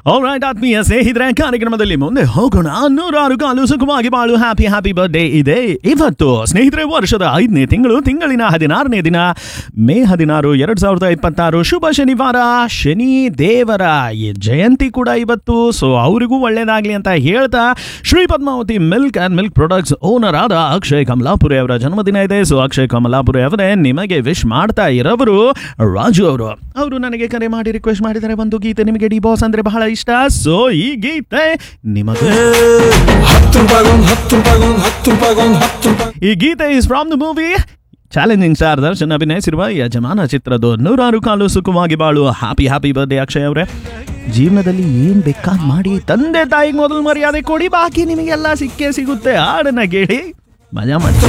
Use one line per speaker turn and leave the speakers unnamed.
All right ಆತ್ಮೀಯ ಸ್ನೇಹಿತರೆ, ಕಾರ್ಯಕ್ರಮದಲ್ಲಿ ಮುಂದೆ ಹೋಗೋಣ. 106 ಕಾಲು ಸುಖವಾಗಿ ಬಾಳು, ಹ್ಯಾಪಿ ಹ್ಯಾಪಿ ಬರ್ಡೇ ಇದೆ ಇವತ್ತು. ಸ್ನೇಹಿತರೆ, ವರ್ಷದ 5ನೇ ತಿಂಗಳಿನ 16ನೇ ದಿನ, ಮೇ 16, 2026, ಶುಭ ಶನಿವಾರ. ಶನಿ ದೇವರ ಜಯಂತಿ ಕೂಡ ಇವತ್ತು. ಸೊ ಅವರಿಗೂ ಒಳ್ಳೇದಾಗ್ಲಿ ಅಂತ ಹೇಳ್ತಾ, Shri Padmavati milk and milk products owner ಆದ ಅಕ್ಷಯ್ ಕಮಲಾಪುರಿ ಅವರ ಜನ್ಮದಿನ ಇದೆ. ಸೊ ಅಕ್ಷಯ್ ಕಮಲಾಪುರಿ ಅವರೇ, ನಿಮಗೆ ವಿಶ್ ಮಾಡ್ತಾ ಇರೋರು ರಾಜು ಅವರು ನನಗೆ ಕರೆ ಮಾಡಿ ರಿಕ್ವೆಸ್ಟ್ ಮಾಡಿದ್ದಾರೆ, ಒಂದು ಗೀತೆ ನಿಮಗೆ ಡಿ ಬಾಸ್ ಅಂದ್ರೆ ಬಹಳ ಇಷ್ಟ. ಸೊ ಈ ಗೀತೆ ನಿಮಗೆ, ಈ ಗೀತೆ is from the movie challenging star Darshan ಅಭಿನಯಿಸಿರುವ ಯಜಮಾನ ಚಿತ್ರದ 106 ಕಾಲು ಸುಖವಾಗಿ ಬಾಳು. ಹ್ಯಾಪಿ ಹ್ಯಾಪಿ ಬರ್ಡೇ ಅಕ್ಷಯ್ ಅವರೇ. ಜೀವನದಲ್ಲಿ ಏನ್ ಬೇಕಾದ್ ಮಾಡಿ, ತಂದೆ ತಾಯಿಗೆ ಮೊದಲು ಮರ್ಯಾದೆ ಕೊಡಿ, ಬಾಕಿ ನಿಮಗೆಲ್ಲ ಸಿಕ್ಕೇ ಸಿಗುತ್ತೆ. ಹಾಡನ್ನ ಕೇಳಿ ಮಜಾ ಮಾಡಿ.